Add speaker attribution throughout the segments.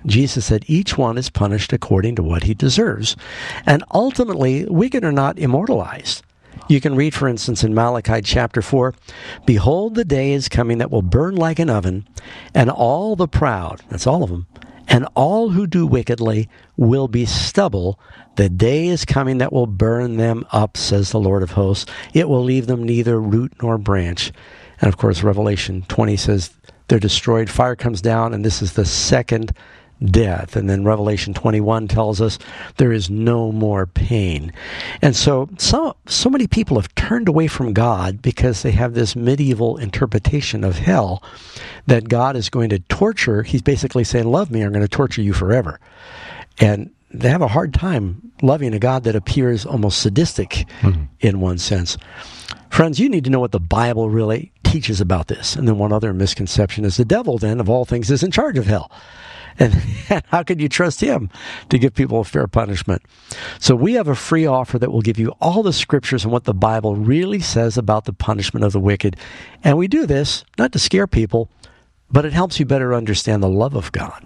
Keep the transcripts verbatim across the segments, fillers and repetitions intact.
Speaker 1: Jesus said each one is punished according to what he deserves. And ultimately, wicked are not immortalized. You can read, for instance, in Malachi chapter four, "Behold, the day is coming that will burn like an oven, and all the proud," that's all of them, "and all who do wickedly will be stubble. The day is coming that will burn them up, says the Lord of hosts. It will leave them neither root nor branch." And of course, Revelation twenty says they're destroyed. Fire comes down, and this is the second death. And then Revelation twenty-one tells us there is no more pain. And so, so so many people have turned away from God because they have this medieval interpretation of hell, that God is going to torture. He's basically saying, love me, or I'm going to torture you forever. And they have a hard time loving a God that appears almost sadistic mm-hmm. in one sense. Friends, you need to know what the Bible really teaches about this. And then one other misconception is the devil, then, of all things, is in charge of hell. And how can you trust him to give people a fair punishment? So we have a free offer that will give you all the scriptures and what the Bible really says about the punishment of the wicked. And we do this not to scare people, but it helps you better understand the love of God.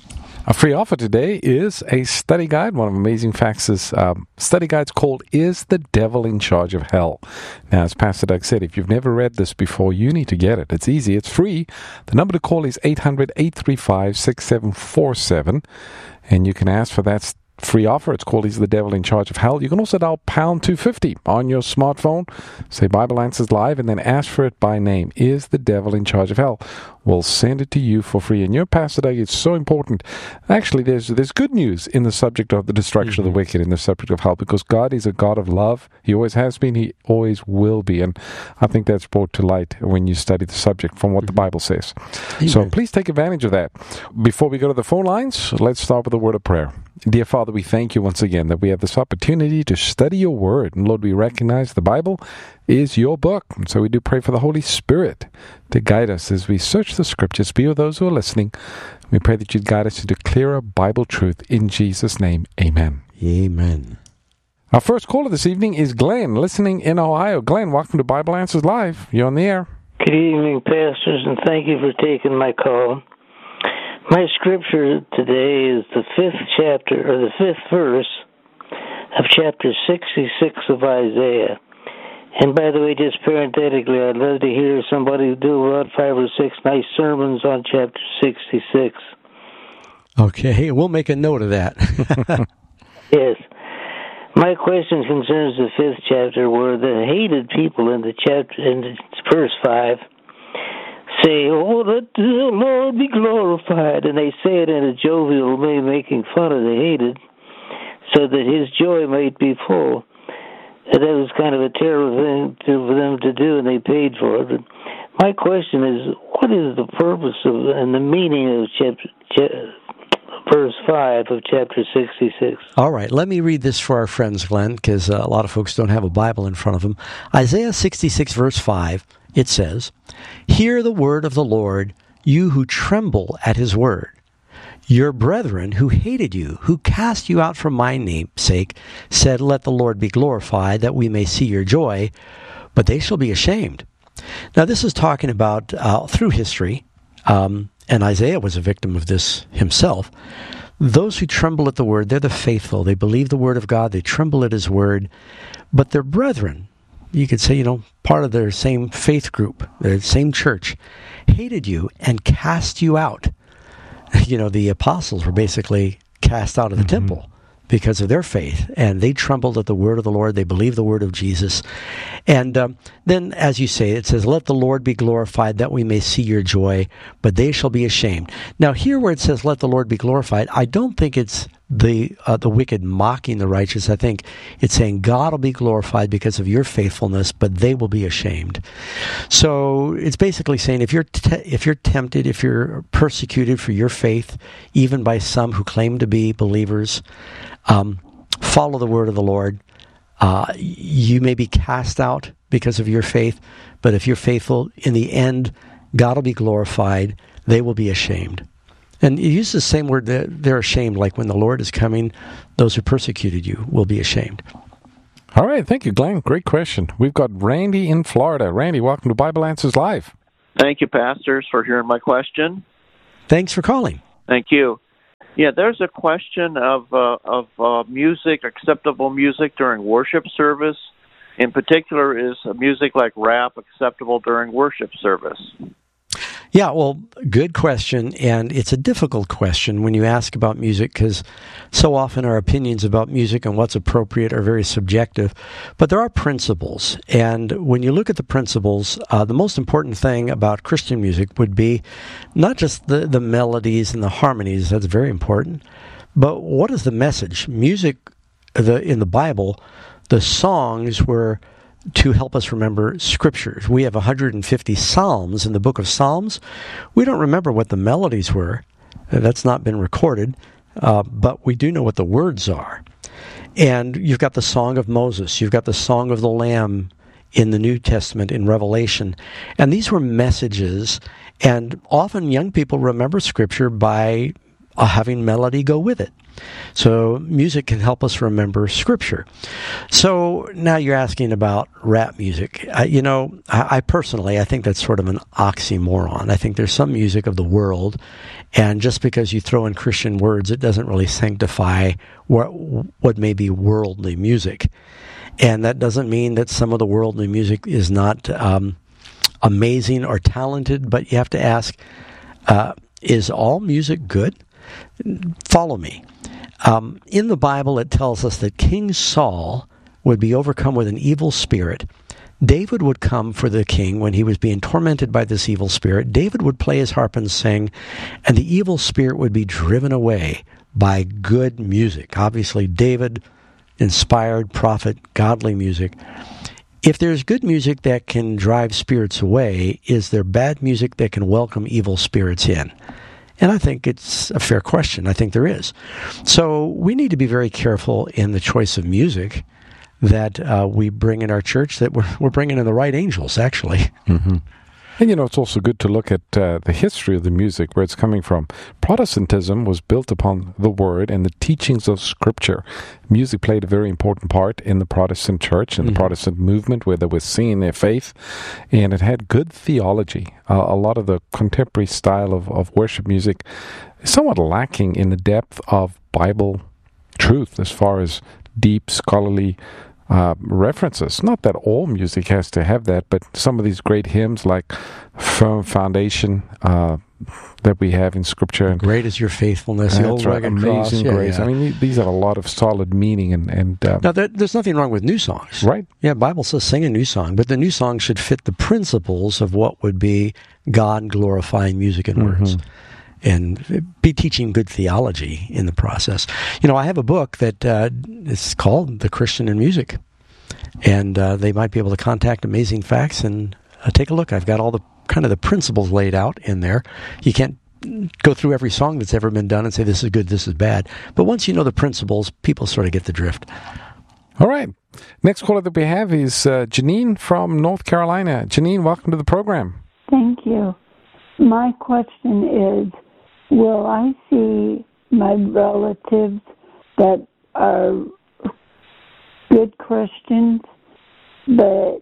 Speaker 2: A free offer today is a study guide. One of Amazing Facts' um, study guides called Is the Devil in Charge of Hell? Now, as Pastor Doug said, if you've never read this before, you need to get it. It's easy. It's free. The number to call is eight hundred, eight three five, six seven four seven. And you can ask for that free offer. It's called Is the Devil in Charge of Hell? You can also dial pound two fifty on your smartphone, say Bible Answers Live, and then ask for it by name. Is the Devil in Charge of Hell? We'll send it to you for free. And your Pastor Doug, it's so important. Actually, there's there's good news in the subject of the destruction mm-hmm. of the wicked, in the subject of hell, because God is a God of love. He always has been. He always will be. And I think that's brought to light when you study the subject from what mm-hmm. the Bible says. Amen. So please take advantage of that. Before we go to the phone lines, let's start with a word of prayer. Dear Father, we thank you once again that we have this opportunity to study your word. And Lord, we recognize the Bible is your book. And so we do pray for the Holy Spirit to guide us as we search the scriptures. Be with those who are listening. We pray that you'd guide us into clearer Bible truth. In Jesus' name, amen.
Speaker 1: Amen.
Speaker 2: Our first caller this evening is Glenn, listening in Ohio. Glenn, welcome to Bible Answers Live. You're on the air.
Speaker 3: Good evening, pastors, and thank you for taking my call. My scripture today is the fifth chapter, or the fifth verse of chapter sixty-six of Isaiah. And by the way, just parenthetically, I'd love to hear somebody do about five or six nice sermons on chapter sixty-six.
Speaker 1: Okay, we'll make a note of that.
Speaker 3: Yes. My question concerns the fifth chapter, where the hated people in the chapter, in verse five, say, "Oh, let the Lord be glorified," and they say it in a jovial way, making fun of the hated, so that his joy might be full. And that was kind of a terrible thing to, for them to do, and they paid for it. But my question is, what is the purpose of and the meaning of chapter, chapter, verse five of chapter sixty-six?
Speaker 1: All right, let me read this for our friends, Glenn, because uh, a lot of folks don't have a Bible in front of them. Isaiah sixty-six, verse five, it says, "Hear the word of the Lord, you who tremble at his word. Your brethren who hated you, who cast you out for my name's sake, said, let the Lord be glorified, that we may see your joy, but they shall be ashamed." Now, this is talking about uh, through history, um, and Isaiah was a victim of this himself. Those who tremble at the word, they're the faithful. They believe the word of God. They tremble at his word. But their brethren, you could say, you know, part of their same faith group, their same church, hated you and cast you out. You know, the apostles were basically cast out of the mm-hmm. temple because of their faith, and they trembled at the word of the Lord. They believed the word of Jesus. And um, then, as you say, it says, let the Lord be glorified, that we may see your joy, but they shall be ashamed. Now, here where it says, let the Lord be glorified, I don't think it's the uh, the wicked mocking the righteous. I think it's saying God will be glorified because of your faithfulness, but they will be ashamed. So it's basically saying if you're te- if you're tempted, if you're persecuted for your faith, even by some who claim to be believers, um, follow the word of the Lord. Uh, you may be cast out because of your faith, but if you're faithful, in the end, God will be glorified. They will be ashamed. And you use the same word, that they're ashamed, like when the Lord is coming, those who persecuted you will be ashamed.
Speaker 2: All right, thank you, Glenn. Great question. We've got Randy in Florida. Randy, welcome to Bible Answers Live.
Speaker 4: Thank you, pastors, for hearing my question.
Speaker 1: Thanks for calling.
Speaker 4: Thank you. Yeah, there's a question of uh, of uh, music, acceptable music during worship service. In particular, is music like rap acceptable during worship service?
Speaker 1: Yeah, well, good question, and it's a difficult question when you ask about music because so often our opinions about music and what's appropriate are very subjective. But there are principles, and when you look at the principles, uh, the most important thing about Christian music would be not just the, the melodies and the harmonies, that's very important, but what is the message? Music the in the Bible, the songs were to help us remember scriptures. We have one hundred fifty psalms in the book of Psalms. We don't remember what the melodies were. That's not been recorded, uh, but we do know what the words are. And you've got the Song of Moses. You've got the Song of the Lamb in the New Testament, in Revelation. And these were messages, and often young people remember scripture by uh, having melody go with it. So music can help us remember Scripture. So now you're asking about rap music. I, you know, I, I personally, I think that's sort of an oxymoron. I think there's some music of the world, and just because you throw in Christian words, it doesn't really sanctify what, what may be worldly music. And that doesn't mean that some of the worldly music is not um, amazing or talented, but you have to ask, uh, is all music good? Follow me. Um, in the Bible, it tells us that King Saul would be overcome with an evil spirit. David would come for the king when he was being tormented by this evil spirit. David would play his harp and sing, and the evil spirit would be driven away by good music. Obviously, David inspired prophet, godly music. If there's good music that can drive spirits away, is there bad music that can welcome evil spirits in? And I think it's a fair question. I think there is. So we need to be very careful in the choice of music that uh, we bring in our church, that we're, we're bringing in the right angels, actually.
Speaker 2: Mm-hmm. And, you know, it's also good to look at uh, the history of the music, where it's coming from. Protestantism was built upon the Word and the teachings of Scripture. Music played a very important part in the Protestant church and mm-hmm. the Protestant movement, where they were seeing their faith, and it had good theology. Uh, a lot of the contemporary style of, of worship music is somewhat lacking in the depth of Bible truth as far as deep, scholarly Uh, references. Not that all music has to have that, but some of these great hymns like Firm Foundation uh, that we have in Scripture. And
Speaker 1: great is your faithfulness, the old
Speaker 2: right,
Speaker 1: rugged
Speaker 2: Amazing
Speaker 1: cross.
Speaker 2: Grace.
Speaker 1: Yeah, yeah.
Speaker 2: I mean, these have a lot of solid meaning. and, and uh,
Speaker 1: Now, there, there's nothing wrong with new songs.
Speaker 2: Right.
Speaker 1: Yeah, Bible says sing a new song, but the new song should fit the principles of what would be God-glorifying music and words. Mm-hmm. And be teaching good theology in the process. You know, I have a book that uh, is called The Christian in Music, and uh, they might be able to contact Amazing Facts and uh, take a look. I've got all the kind of the principles laid out in there. You can't go through every song that's ever been done and say this is good, this is bad. But once you know the principles, people sort of get the drift.
Speaker 2: All right. Next caller that we have is uh, Janine from North Carolina. Janine, welcome to the program.
Speaker 5: Thank you. My question is, will I see my relatives that are good Christians, but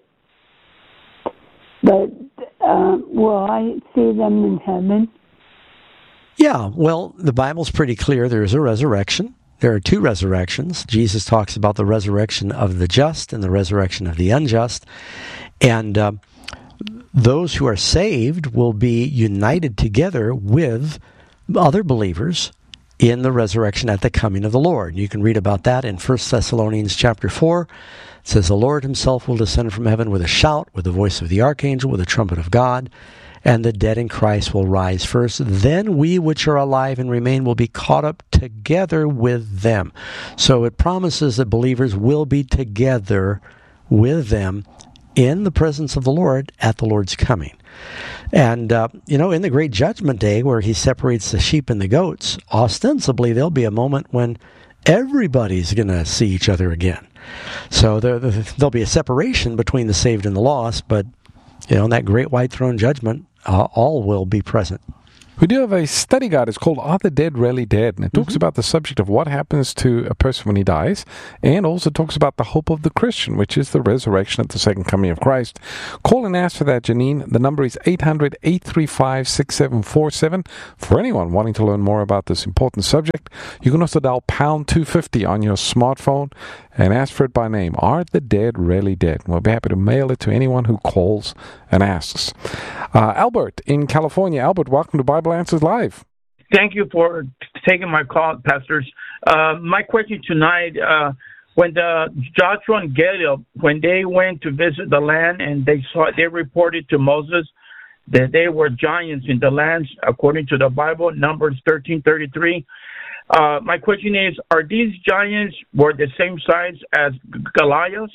Speaker 5: but uh, will I see them in heaven?
Speaker 1: Yeah, well, the Bible's pretty clear. There is a resurrection. There are two resurrections. Jesus talks about the resurrection of the just and the resurrection of the unjust. And uh, those who are saved will be united together with other believers in the resurrection at the coming of the Lord. You can read about that in First Thessalonians chapter four. It says, the Lord himself will descend from heaven with a shout, with the voice of the archangel, with the trumpet of God, and the dead in Christ will rise first. Then we which are alive and remain will be caught up together with them. So it promises that believers will be together with them in the presence of the Lord at the Lord's coming. And, uh, you know, in the great judgment day where he separates the sheep and the goats, ostensibly there'll be a moment when everybody's going to see each other again. So there, there'll be a separation between the saved and the lost, but, you know, in that great white throne judgment, uh, all will be present.
Speaker 2: We do have a study guide. It's called Are the Dead Really Dead? And it talks
Speaker 1: Mm-hmm.
Speaker 2: about the subject of what happens to a person when he dies, and also talks about the hope of the Christian, which is the resurrection at the second coming of Christ. Call and ask for that, Janine. The number is eight hundred, eight three five, six seven four seven. For anyone wanting to learn more about this important subject, you can also dial pound two fifty on your smartphone and ask for it by name. Are the dead really dead? We'll be happy to mail it to anyone who calls and asks. Uh, Albert in California. Albert, welcome to Bible Answers Live.
Speaker 6: Thank you for taking my call, pastors. Uh, my question tonight, uh, when the Joshua and Caleb, when they went to visit the land and they saw, they reported to Moses that they were giants in the lands, according to the Bible, Numbers thirteen thirty-three. Uh, my question is, are these giants were the same size as Goliath?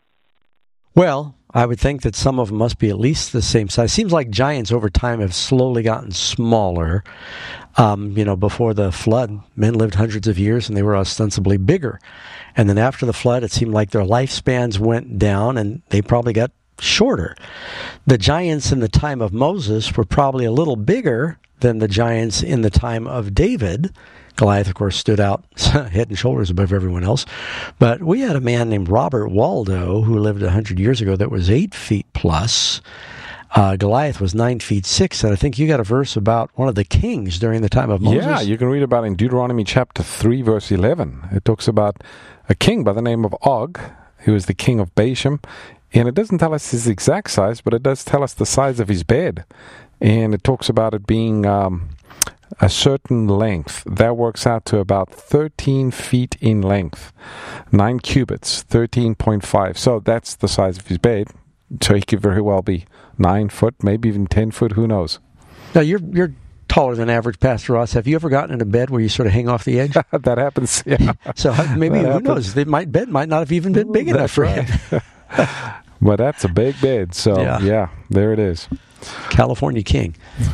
Speaker 1: Well, I would think that some of them must be at least the same size. Seems like giants over time have slowly gotten smaller. Um, you know, before the flood, men lived hundreds of years and they were ostensibly bigger. And then after the flood, it seemed like their lifespans went down and they probably got shorter. The giants in the time of Moses were probably a little bigger than the giants in the time of David. Goliath, of course, stood out head and shoulders above everyone else. But we had a man named Robert Waldo who lived one hundred years ago that was eight feet plus. Uh, Goliath was nine feet six, and I think you got a verse about one of the kings during the time of Moses.
Speaker 2: Yeah, you can read about it in Deuteronomy chapter three, verse eleven. It talks about a king by the name of Og, who was the king of Bashan. And it doesn't tell us his exact size, but it does tell us the size of his bed. And it talks about it being um, a certain length. That works out to about thirteen feet in length. Nine cubits, thirteen point five. So that's the size of his bed. So he could very well be nine foot, maybe even ten foot, who knows?
Speaker 1: Now, you're you're taller than average, Pastor Ross. Have you ever gotten in a bed where you sort of hang off the edge?
Speaker 2: That happens, yeah.
Speaker 1: So maybe,
Speaker 2: That
Speaker 1: who
Speaker 2: happens.
Speaker 1: knows? The might, bed might not have even been big enough
Speaker 2: That's
Speaker 1: for
Speaker 2: right.
Speaker 1: him.
Speaker 2: But that's a big bed, so
Speaker 1: Yeah.
Speaker 2: yeah, there it is.
Speaker 1: California king.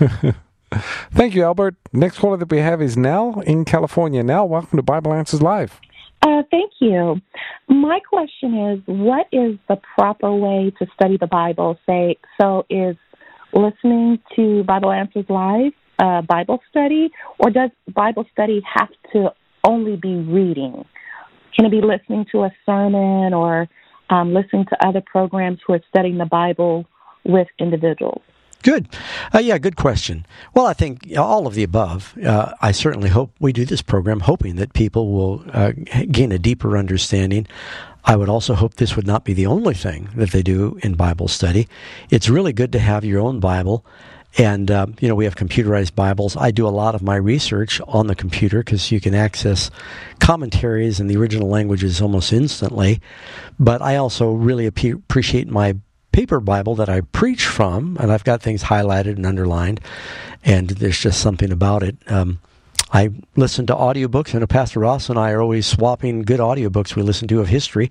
Speaker 2: Thank you, Albert. Next caller that we have is Nell in California. Nell, welcome to Bible Answers Live.
Speaker 7: Uh, thank you. My question is, what is the proper way to study the Bible? Say, so is listening to Bible Answers Live uh, Bible study, or does Bible study have to only be reading? Can it be listening to a sermon or um, listening to other programs who are studying the Bible with individuals?
Speaker 1: Good. Uh, yeah, good question. Well, I think all of the above. Uh, I certainly hope we do this program hoping that people will uh, gain a deeper understanding. I would also hope this would not be the only thing that they do in Bible study. It's really good to have your own Bible. And, uh, you know, we have computerized Bibles. I do a lot of my research on the computer because you can access commentaries in the original languages almost instantly. But I also really ap- appreciate my paper Bible that I preach from, and I've got things highlighted and underlined, and there's just something about it. Um, I listen to audiobooks. I know Pastor Ross and I are always swapping good audiobooks we listen to of history,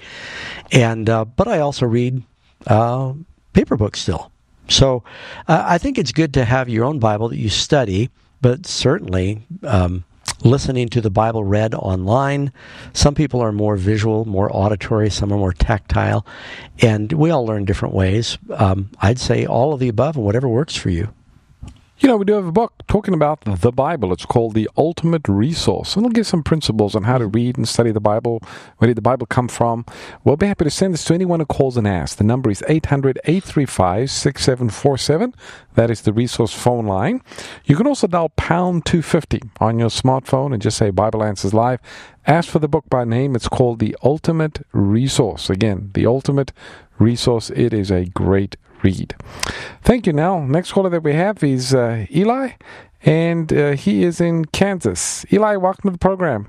Speaker 1: and uh, but I also read uh, paper books still. So uh, I think it's good to have your own Bible that you study, but certainly um, listening to the Bible read online. Some people are more visual, more auditory, some are more tactile, and we all learn different ways. Um, I'd say all of the above and whatever works for you.
Speaker 2: You know, we do have a book talking about the Bible. It's called The Ultimate Resource. And it'll give some principles on how to read and study the Bible. Where did the Bible come from? We'll be happy to send this to anyone who calls and asks. The number is eight hundred, eight three five, six seven four seven. That is the resource phone line. You can also dial pound two fifty on your smartphone and just say Bible Answers Live. Ask for the book by name. It's called The Ultimate Resource. Again, The Ultimate Resource. It is a great read. Thank you. Now, next caller that we have is uh, Eli, and uh, he is in Kansas. Eli, welcome to the program.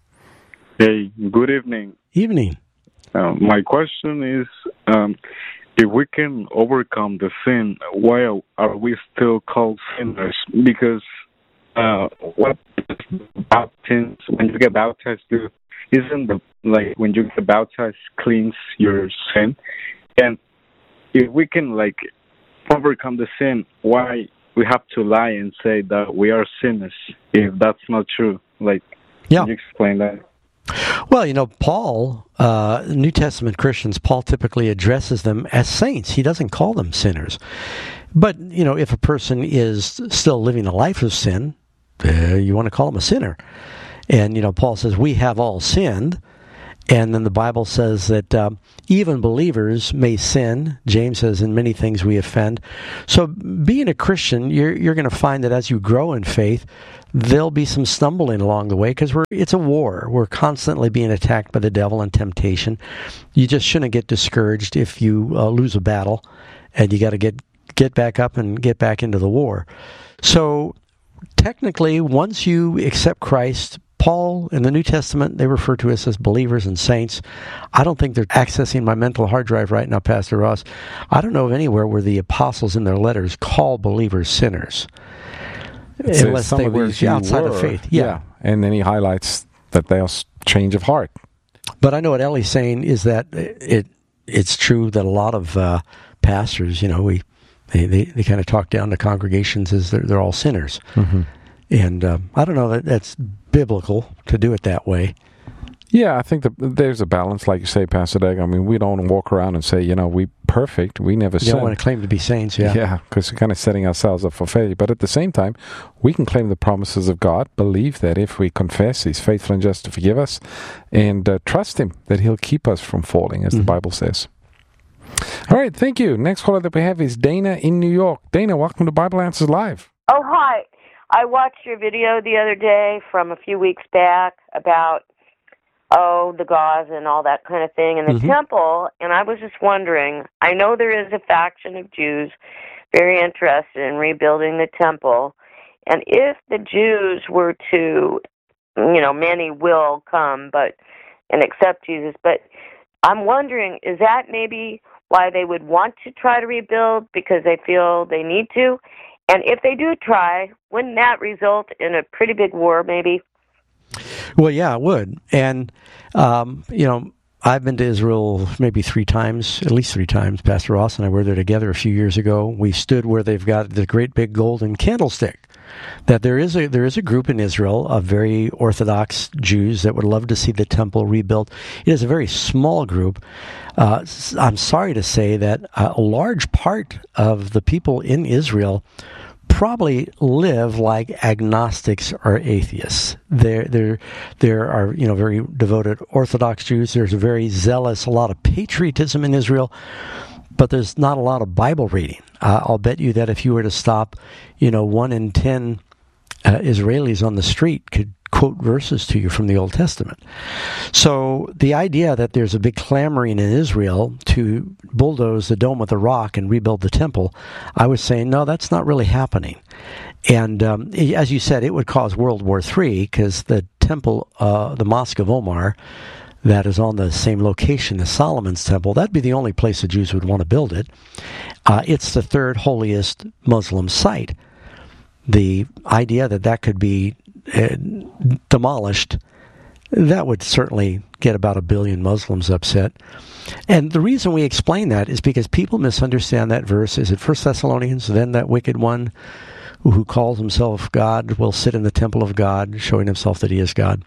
Speaker 8: Hey, good evening.
Speaker 1: Evening.
Speaker 8: Uh, my question is, um, if we can overcome the sin, why are we still called sinners? Because uh, what baptism, when you get baptized, do isn't the like when you get baptized cleans your sin? And if we can like overcome the sin, why we have to lie and say that we are sinners if that's not true? Like,
Speaker 1: Yeah.
Speaker 8: can you explain that?
Speaker 1: Well, you know, Paul, uh, New Testament Christians, Paul typically addresses them as saints. He doesn't call them sinners. But, you know, if a person is still living a life of sin, uh, you want to call him a sinner. And, you know, Paul says, we have all sinned. And then the Bible says that um, even believers may sin. James says, in many things we offend. So being a Christian, you're you're going to find that as you grow in faith, there'll be some stumbling along the way because we're it's a war. We're constantly being attacked by the devil and temptation. You just shouldn't get discouraged if you uh, lose a battle, and you got to get get back up and get back into the war. So technically, once you accept Christ, Paul, in the New Testament, they refer to us as believers and saints. I don't think they're accessing my mental hard drive right now, Pastor Ross. I don't know of anywhere where the apostles in their letters call believers sinners.
Speaker 2: It
Speaker 1: unless
Speaker 2: some
Speaker 1: they
Speaker 2: of
Speaker 1: were
Speaker 2: these you
Speaker 1: outside
Speaker 2: were,
Speaker 1: of faith. Yeah.
Speaker 2: yeah. And then he highlights that there's change of heart.
Speaker 1: But I know what Ellie's saying is that it it's true that a lot of uh, pastors, you know, we they, they, they kind of talk down to congregations as they're, they're all sinners.
Speaker 2: Mm-hmm.
Speaker 1: And uh, I don't know that that's biblical to do it that way.
Speaker 2: Yeah, I think that there's a balance, like you say, Pastor Doug. I mean, we don't walk around and say, you know, we perfect, we never
Speaker 1: You
Speaker 2: sin.
Speaker 1: don't want to claim to be saints, yeah.
Speaker 2: Yeah, because we're kind of setting ourselves up for failure. But at the same time, we can claim the promises of God, believe that if we confess, He's faithful and just to forgive us, and uh, trust Him that He'll keep us from falling, as mm-hmm. the Bible says. All right, thank you. Next caller that we have is Dana in New York. Dana, welcome to Bible Answers Live.
Speaker 9: Oh, hi. I watched your video the other day from a few weeks back about, oh, the gauze and all that kind of thing in the mm-hmm. temple, and I was just wondering, I know there is a faction of Jews very interested in rebuilding the temple, and if the Jews were to, you know, many will come but and accept Jesus, but I'm wondering, is that maybe why they would want to try to rebuild, because they feel they need to? And if they do try, wouldn't that result in a pretty big war, maybe?
Speaker 1: Well, yeah, it would. And, um, you know, I've been to Israel maybe three times, at least three times. Pastor Ross and I were there together a few years ago. We stood where they've got the great big golden candlestick. That there is a there is a group in Israel of very Orthodox Jews that would love to see the temple rebuilt. It is a very small group. Uh, I'm sorry to say that a large part of the people in Israel probably live like agnostics or atheists. There, there, there are you know very devoted Orthodox Jews. There's a very zealous, a lot of patriotism in Israel, but there's not a lot of Bible reading. Uh, I'll bet you that if you were to stop, you know, one in ten uh, Israelis on the street could quote verses to you from the Old Testament. So the idea that there's a big clamoring in Israel to bulldoze the Dome of the Rock and rebuild the temple, I was saying, no, that's not really happening. And um, as you said, it would cause World War Three because the temple, uh, the Mosque of Omar, that is on the same location as Solomon's temple, that'd be the only place the Jews would want to build it. Uh, it's the third holiest Muslim site. The idea that that could be uh, demolished, that would certainly get about a billion Muslims upset. And the reason we explain that is because people misunderstand that verse. Is it First Thessalonians? Then that wicked one who calls himself God will sit in the temple of God, showing himself that he is God.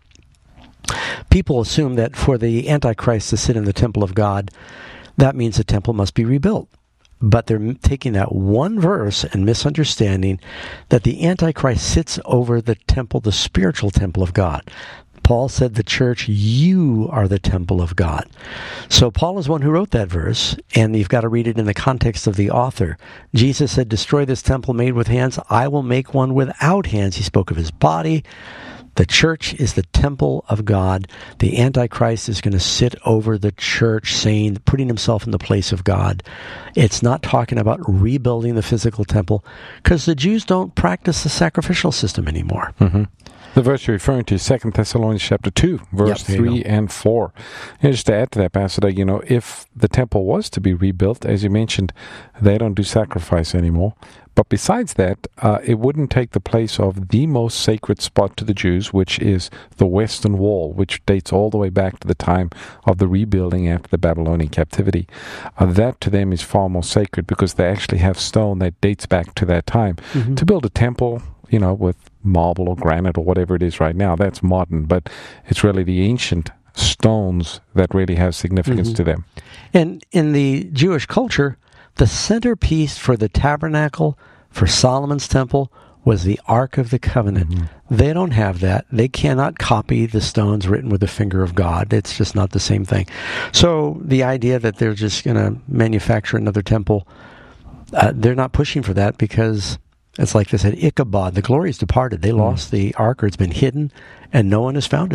Speaker 1: People assume that for the Antichrist to sit in the temple of God, that means the temple must be rebuilt. But they're taking that one verse and misunderstanding that the Antichrist sits over the temple, the spiritual temple of God. Paul said, the church, you are the temple of God. So Paul is one who wrote that verse, and you've got to read it in the context of the author. Jesus said, destroy this temple made with hands. I will make one without hands. He spoke of his body. The church is the temple of God. The Antichrist is going to sit over the church, saying, putting himself in the place of God. It's not talking about rebuilding the physical temple, because the Jews don't practice the sacrificial system anymore.
Speaker 2: Mm-hmm. The verse you're referring to is Second Thessalonians chapter two, verse yep, three and four. And just to add to that, Pastor Doug, you know, if the temple was to be rebuilt, as you mentioned, they don't do sacrifice anymore. But besides that, uh, it wouldn't take the place of the most sacred spot to the Jews, which is the Western Wall, which dates all the way back to the time of the rebuilding after the Babylonian captivity. Uh, that to them is far more sacred because they actually have stone that dates back to that time. Mm-hmm. To build a temple, you know, with marble or granite or whatever it is right now, that's modern, but it's really the ancient stones that really have significance mm-hmm. to them.
Speaker 1: And in the Jewish culture, The centerpiece for the tabernacle, for Solomon's temple, was the Ark of the Covenant. Mm-hmm. They don't have that. They cannot copy the stones written with the finger of God. It's just not the same thing. So the idea that they're just going to manufacture another temple, uh, they're not pushing for that because it's like they said, Ichabod, the glory is departed. They mm-hmm. lost the Ark, or it's been hidden, and no one has found it.